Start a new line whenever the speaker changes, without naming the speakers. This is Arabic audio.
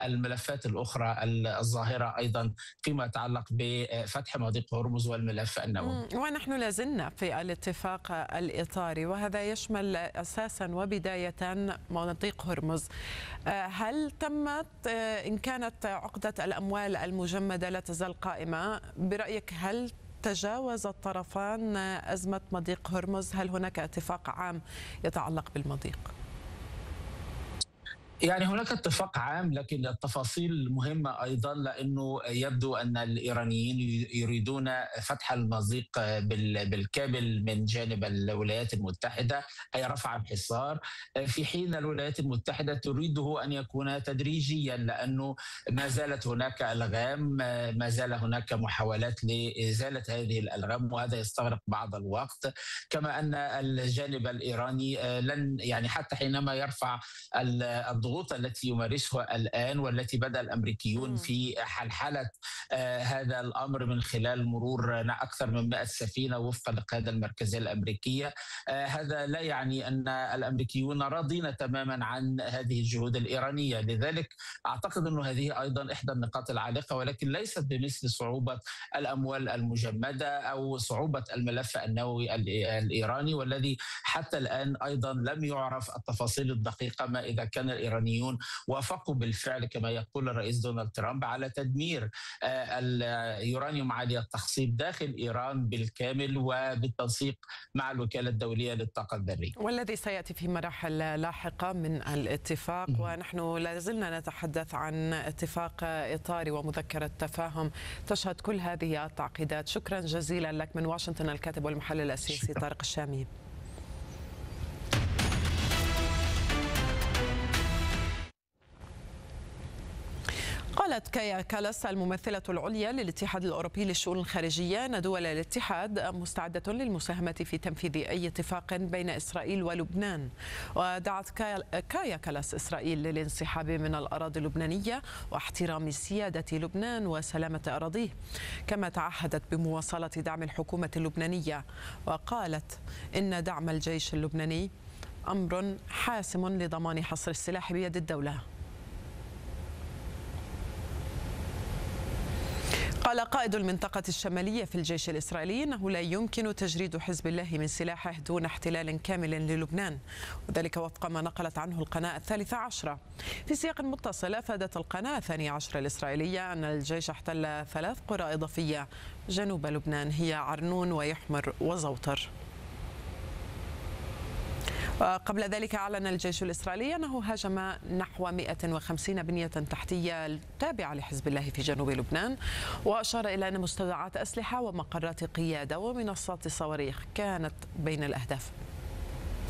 الملفات الأخرى الظاهرة أيضا فيما يتعلق بفتح مضيق هرمز والملف النووي.
ونحن لازلنا في الاتفاق الإطاري، وهذا يشمل أساسا وبداية مضيق هرمز. هل تمت، إن كانت عقدة الأموال المجمدة لا تزال قائمة برأيك، هل تجاوز الطرفان أزمة مضيق هرمز؟ هل هناك اتفاق عام يتعلق بالمضيق؟
يعني هناك اتفاق عام، لكن التفاصيل مهمة أيضا، لأنه يبدو أن الإيرانيين يريدون فتح المضيق بالكامل من جانب الولايات المتحدة، أي رفع الحصار، في حين الولايات المتحدة تريده أن يكون تدريجيا، لأنه ما زالت هناك ألغام، ما زال هناك محاولات لإزالة هذه الألغام، وهذا يستغرق بعض الوقت. كما أن الجانب الإيراني لن يعني حتى حينما يرفع الضغوط التي يمارسها الآن والتي بدأ الأمريكيون في حلحلة هذا الأمر من خلال مرور أكثر من 100 سفينة وفقا للقيادة المركزية الأمريكية، هذا لا يعني أن الأمريكيون راضين تماما عن هذه الجهود الإيرانية. لذلك أعتقد أن هذه أيضا إحدى النقاط العالقة، ولكن ليست بمثل صعوبة الأموال المجمدة أو صعوبة الملف النووي الإيراني، والذي حتى الآن أيضا لم يعرف التفاصيل الدقيقة، ما إذا كان الإيرانيون وافقوا بالفعل كما يقول الرئيس دونالد ترامب على تدمير اليورانيوم عالي التخصيب داخل إيران بالكامل وبالتنسيق مع الوكالة الدولية للطاقة الذرية،
والذي سيأتي في مراحل لاحقة من الاتفاق. ونحن لازلنا نتحدث عن اتفاق إطاري ومذكرة تفاهم تشهد كل هذه التعقيدات. شكرا جزيلا لك من واشنطن الكاتب والمحلل السياسي طارق الشامي. قالت كايا كالاس الممثلة العليا للاتحاد الأوروبي للشؤون الخارجية أن دول الاتحاد مستعدة للمساهمة في تنفيذ أي اتفاق بين إسرائيل ولبنان. ودعت كايا كالاس إسرائيل للانسحاب من الأراضي اللبنانية واحترام سيادة لبنان وسلامة أراضيه، كما تعهدت بمواصلة دعم الحكومة اللبنانية، وقالت إن دعم الجيش اللبناني أمر حاسم لضمان حصر السلاح بيد الدولة. قال قائد المنطقة الشمالية في الجيش الإسرائيلي أنه لا يمكن تجريد حزب الله من سلاحه دون احتلال كامل للبنان، وذلك وفق ما نقلت عنه القناة 13. في سياق متصل أفادت القناة 12 الإسرائيلية أن الجيش احتل 3 قرى إضافية جنوب لبنان، هي عرنون ويحمر وزوتر. وقبل ذلك أعلن الجيش الإسرائيلي أنه هاجم نحو 150 بنية تحتية تابعة لحزب الله في جنوب لبنان، وأشار إلى أن مستودعات أسلحة ومقرات قيادة ومنصات صواريخ كانت بين الأهداف.